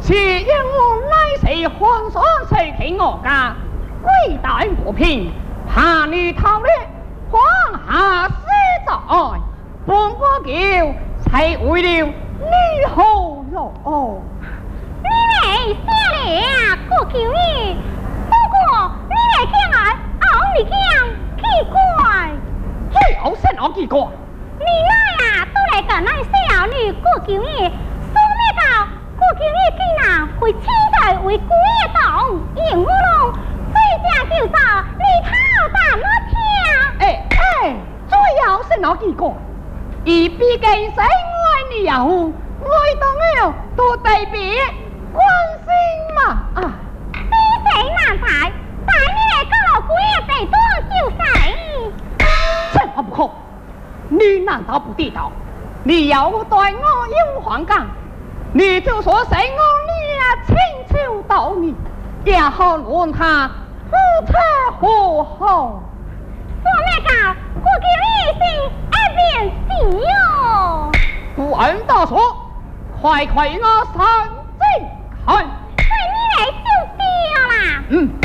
是因我乃是皇上垂听我家，贵待我平，怕你逃掠，皇下死在，本我叫才为了你好哟。 你来下了，我求你，不过你来听来，后你讲奇怪， 最好是我奇怪。 你来啊，都来跟咱小女过求你，说咩到过求你竟然会期待为鬼洞，引我龙，最正叫做你讨怎么听？ 最好是我奇怪，而毕竟是爱你也好，爱当了都代表关心嘛啊！ 比谁难猜，但你来跟我鬼地多就谁？ 这话不可，你难道不知道？你要对我有反感，你就说是我俩亲手到你，也好论他夫妻和好。 说咩讲？我叫你是一边死哟！ 不按道说，快快我三睛看。 对你来就对啦。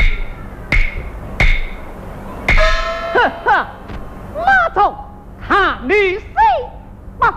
呵呵，马走看女婿吧。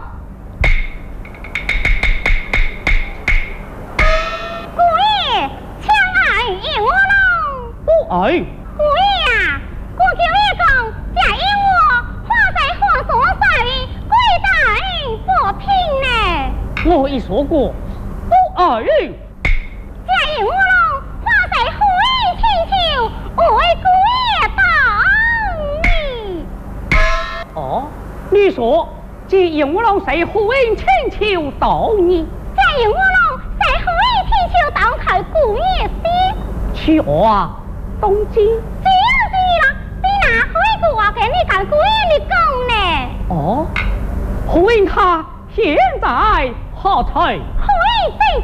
鬼，枪爱引我喽！ 不爱。 鬼啊！我叫你讲，这因我花在皇上手里，鬼大不拼呢。 我已说过，不爱。 这因我喽，花在火影千秋，为鬼等你。 哦，你说这鹦鹉龙是火影千秋到你？ 这鹦鹉龙是火影千秋当开鬼死。 去啊，东京。 就是啦，你哪可以我给你讲鬼你讲呢？ 哦，火影他现在何在？ 火影正